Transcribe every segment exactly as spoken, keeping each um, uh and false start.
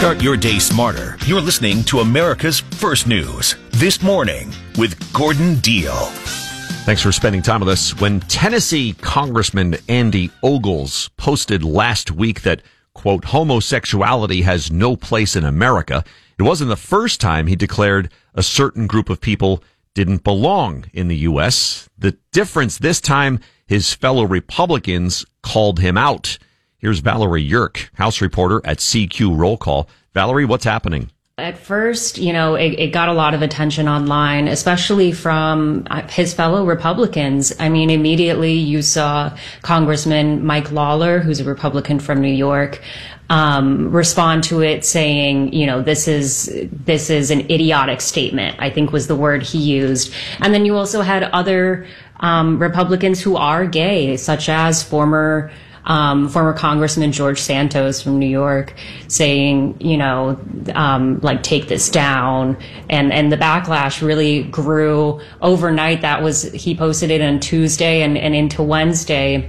Start your day smarter. You're listening to America's First News. This Morning with Gordon Deal. Thanks for spending time with us. When Tennessee Congressman Andy Ogles posted last week that, quote, homosexuality has no place in America, it wasn't the first time he declared a certain group of people didn't belong in the U S. The difference this time, his fellow Republicans called him out. Here's Valerie Yerk, House reporter at C Q Roll Call. Valerie, what's happening? At first, you know, it, it got a lot of attention online, especially from his fellow Republicans. I mean, immediately you saw Congressman Mike Lawler, who's a Republican from New York, um, respond to it saying, you know, this is this is an idiotic statement, I think was the word he used. And then you also had other um, Republicans who are gay, such as former Um, former Congressman George Santos from New York saying, you know, um, like, take this down. And, and the backlash really grew overnight. That was, he posted it on Tuesday and, and into Wednesday.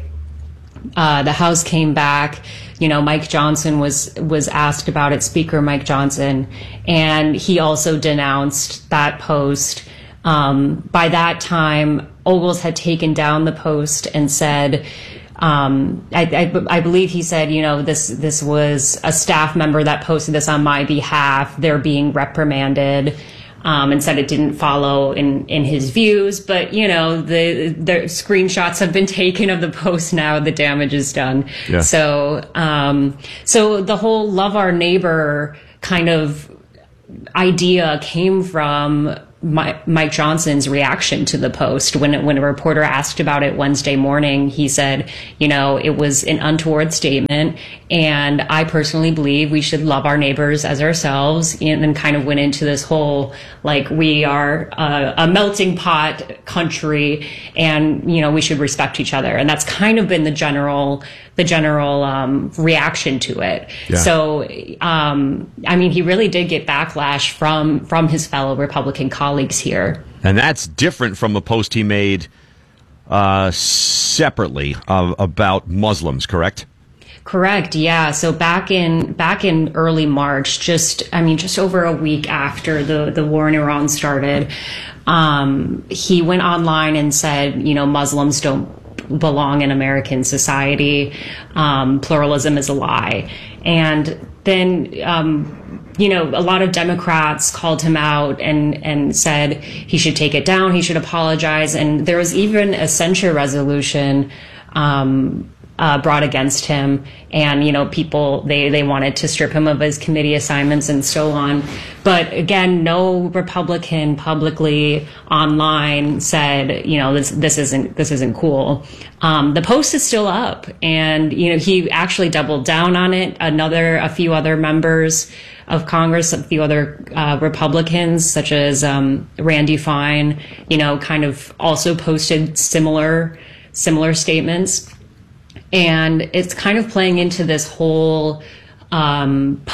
Uh, the House came back. You know, Mike Johnson was, was asked about it, Speaker Mike Johnson, and he also denounced that post. Um, by that time, Ogles had taken down the post and said, Um, I, I, I believe he said, you know, this, this was a staff member that posted this on my behalf. They're being reprimanded, um, and said it didn't follow in, in his views. But, you know, the, the screenshots have been taken of the post now. The damage is done. Yeah. So, um, so the whole love our neighbor kind of idea came from Mike Johnson's reaction to the post. When when a reporter asked about it Wednesday morning, he said, you know, it was an untoward statement, and I personally believe we should love our neighbors as ourselves, and then kind of went into this whole, like, we are a, a melting pot country, and, you know, we should respect each other. And that's kind of been the general the general um, reaction to it. Yeah. So, um, I mean, he really did get backlash from from his fellow Republican colleagues here. And that's different from the post he made uh, separately uh, about Muslims, correct? Correct. Yeah. So back in back in early March, just I mean, just over a week after the the war in Iran started, um, he went online and said, you know, Muslims don't belong in American society. Um, pluralism is a lie. And then, um, you know, a lot of Democrats called him out and, and said he should take it down, he should apologize. And there was even a censure resolution um, uh, brought against him. And, you know, people, they, they wanted to strip him of his committee assignments and so on. But again, no Republican publicly online said, you know, this, this isn't, this isn't cool. Um, the post is still up, and, you know, he actually doubled down on it. Another, a few other members of Congress, a few other uh, Republicans, such as um, Randy Fine, you know, kind of also posted similar, similar statements. And it's kind of playing into this whole um,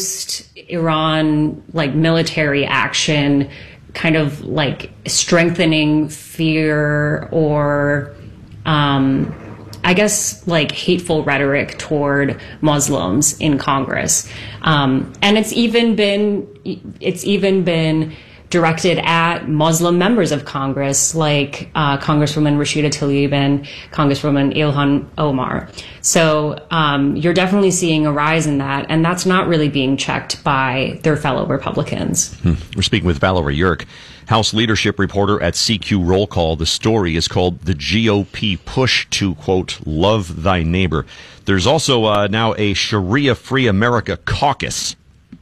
post-Iran, like, military action, kind of like strengthening fear or, um, I guess, like, hateful rhetoric toward Muslims in Congress. Um, and it's even been, it's even been directed at Muslim members of Congress, like uh, Congresswoman Rashida Tlaib and Congresswoman Ilhan Omar. So um, you're definitely seeing a rise in that, and that's not really being checked by their fellow Republicans. Hmm. We're speaking with Valerie Yerk, House leadership reporter at C Q Roll Call. The story is called The G O P Push to, quote, Love Thy Neighbor. There's also uh, now a Sharia-Free America caucus.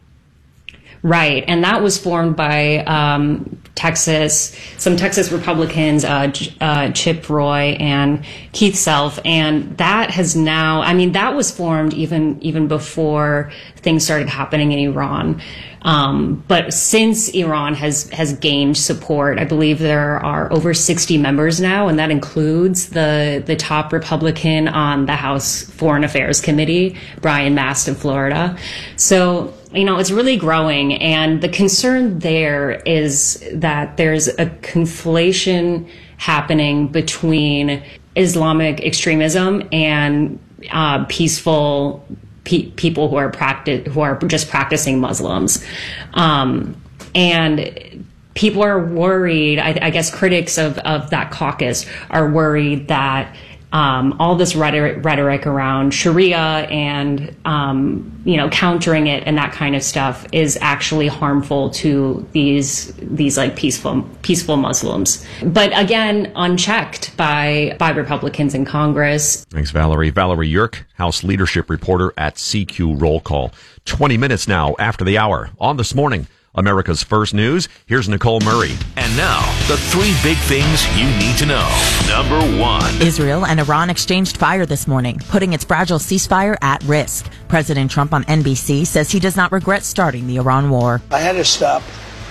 Right, and that was formed by um, Texas, some Texas Republicans, uh, uh, Chip Roy and Keith Self, and that has now, I mean, that was formed even even before things started happening in Iran. Um, but since Iran has has gained support, I believe there are over sixty members now, and that includes the the top Republican on the House Foreign Affairs Committee, Brian Mast of Florida. So, you know, it's really growing, and the concern there is that there's a conflation happening between Islamic extremism and uh, peaceful pe- people who are practice who are just practicing Muslims, um, and people are worried. I, I guess critics of of that caucus are worried that um, all this rhetoric, rhetoric around Sharia and um, you know countering it and that kind of stuff is actually harmful to these these like peaceful peaceful Muslims. But again, unchecked by by Republicans in Congress. Thanks, Valerie. Valerie Yerk, House Leadership Reporter at C Q Roll Call. Twenty minutes now after the hour on This Morning, America's First News. Here's Nicole Murray. And now, the three big things you need to know. Number one. Israel and Iran exchanged fire this morning, putting its fragile ceasefire at risk. President Trump on N B C says he does not regret starting the Iran war. I had to stop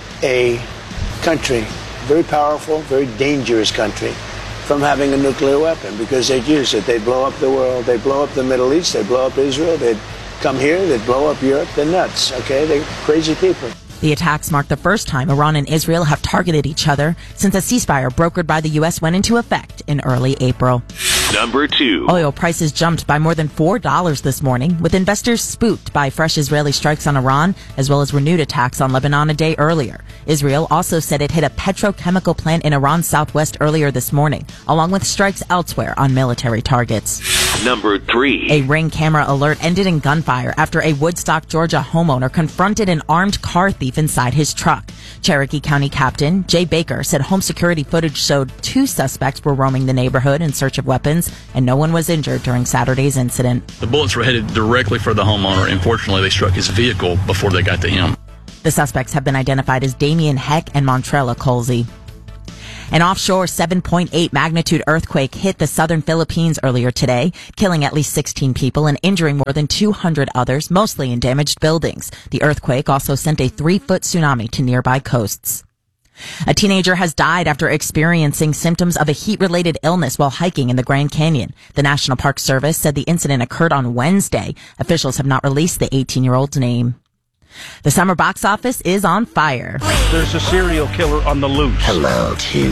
a country, very powerful, very dangerous country, from having a nuclear weapon because they'd use it. They'd blow up the world. They'd blow up the Middle East. They'd blow up Israel. They'd come here. They'd blow up Europe. They're nuts, okay? They're crazy people. The attacks mark the first time Iran and Israel have targeted each other since a ceasefire brokered by the U S went into effect in early April. Number two. Oil prices jumped by more than four dollars this morning, with investors spooked by fresh Israeli strikes on Iran, as well as renewed attacks on Lebanon a day earlier. Israel also said it hit a petrochemical plant in Iran's southwest earlier this morning, along with strikes elsewhere on military targets. Number three. A Ring camera alert ended in gunfire after a Woodstock, Georgia homeowner confronted an armed car thief inside his truck. Cherokee County Captain Jay Baker said home security footage showed two suspects were roaming the neighborhood in search of weapons, and no one was injured during Saturday's incident. The bullets were headed directly for the homeowner. Unfortunately, they struck his vehicle before they got to him. The suspects have been identified as Damian Heck and Montrella Colsey. An offshore seven point eight magnitude earthquake hit the southern Philippines earlier today, killing at least sixteen people and injuring more than two hundred others, mostly in damaged buildings. The earthquake also sent a three-foot tsunami to nearby coasts. A teenager has died after experiencing symptoms of a heat-related illness while hiking in the Grand Canyon. The National Park Service said the incident occurred on Wednesday. Officials have not released the eighteen-year-old's name. The summer box office is on fire. There's a serial killer on the loose. Hello, Tuesday.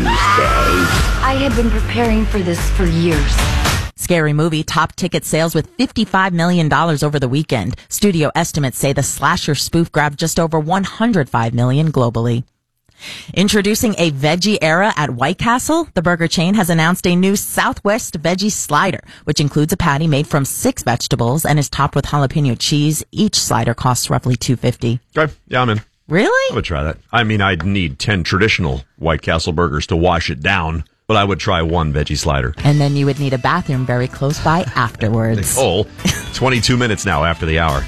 I have been preparing for this for years. Scary Movie topped ticket sales with fifty-five million dollars over the weekend. Studio estimates say the slasher spoof grabbed just over one hundred five million dollars globally. Introducing a veggie era at White Castle, the burger chain has announced a new Southwest Veggie Slider, which includes a patty made from six vegetables and is topped with jalapeno cheese. Each slider costs roughly two dollars and fifty cents. Okay, yeah, I'm in. Really? I would try that. I mean, I'd need ten traditional White Castle burgers to wash it down, but I would try one veggie slider. And then you would need a bathroom very close by afterwards. Nicole, twenty-two minutes now after the hour.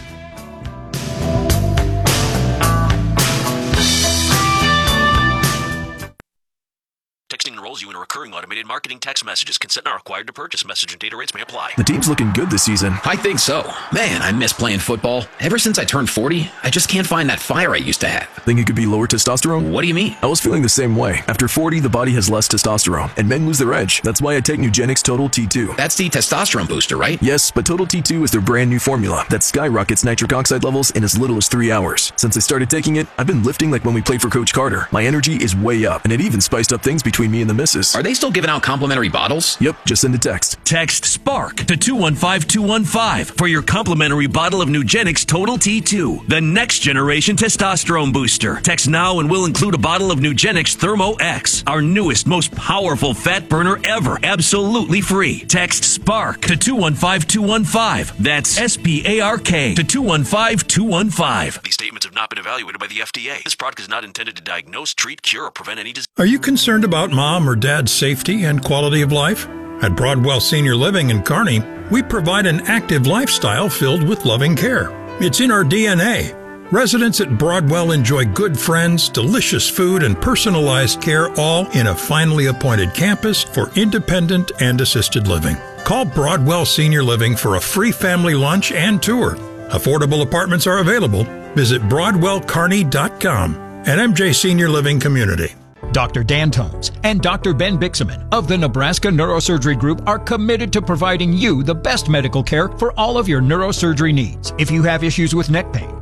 Texting enrolls you in a recurring automated marketing text messages. Consent not required to purchase. Message and data rates may apply. The team's looking good this season. I think so. Man, I miss playing football. Ever since I turned forty, I just can't find that fire I used to have. Think it could be lower testosterone? What do you mean? I was feeling the same way. After forty, the body has less testosterone, and men lose their edge. That's why I take Nugenix Total T two. That's the testosterone booster, right? Yes, but Total T two is their brand new formula that skyrockets nitric oxide levels in as little as three hours. Since I started taking it, I've been lifting like when we played for Coach Carter. My energy is way up, and it even spiced up things between me and the missus. Are they still giving out complimentary bottles? Yep, just send a text. Text SPARK to two one five two one five for your complimentary bottle of Nugenix Total T two, the next generation testosterone booster. Text now and we'll include a bottle of Nugenix Thermo X, our newest, most powerful fat burner ever, absolutely free. Text SPARK to two one five two one five. That's S P A R K to two one five two one five. These statements have not been evaluated by the F D A. This product is not intended to diagnose, treat, cure, or prevent any disease. Are you concerned about mom or dad's safety and quality of life? At Broadwell Senior Living in Kearney, we provide an active lifestyle filled with loving care. It's in our D N A. Residents at Broadwell enjoy good friends, delicious food, and personalized care, all in a finely appointed campus for independent and assisted living. Call Broadwell Senior Living for a free family lunch and tour. Affordable apartments are available. Visit broadwell kearney dot com. An M J Senior Living Community. Doctor Dan Tomes and Doctor Ben Bixaman of the Nebraska Neurosurgery Group are committed to providing you the best medical care for all of your neurosurgery needs. If you have issues with neck pain,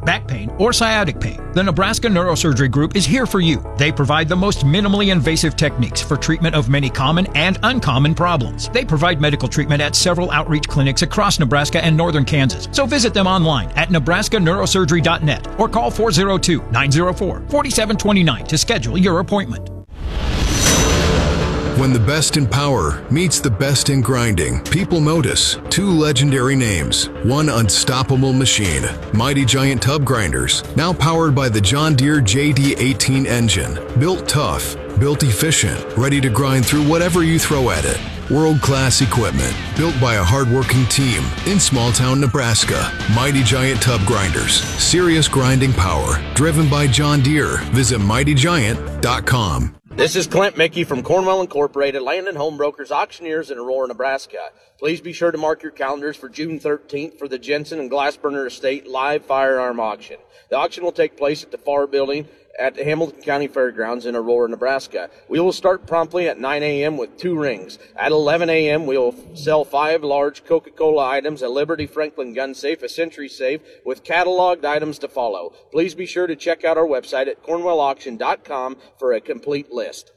back pain, or sciatic pain, the Nebraska Neurosurgery Group is here for you. They provide the most minimally invasive techniques for treatment of many common and uncommon problems. They provide medical treatment at several outreach clinics across Nebraska and northern Kansas. So visit them online at nebraska neurosurgery dot net or call four oh two, nine oh four, four seven two nine to schedule your appointment. When the best in power meets the best in grinding, people notice two legendary names, one unstoppable machine, Mighty Giant Tub Grinders, now powered by the John Deere J D eighteen engine, built tough, built efficient, ready to grind through whatever you throw at it. World-class equipment, built by a hard-working team in small-town Nebraska. Mighty Giant Tub Grinders, serious grinding power, driven by John Deere. Visit mighty giant dot com. This is Clint Mickey from Cornwell Incorporated, Land and Home Brokers Auctioneers in Aurora, Nebraska. Please be sure to mark your calendars for June thirteenth for the Jensen and Glassburner Estate live firearm auction. The auction will take place at the Farr Building at the Hamilton County Fairgrounds in Aurora, Nebraska. We will start promptly at nine a.m. with two rings. At eleven a.m. we will sell five large Coca-Cola items, a Liberty Franklin gun safe, a Century safe, with cataloged items to follow. Please be sure to check out our website at cornwell auction dot com for a complete list.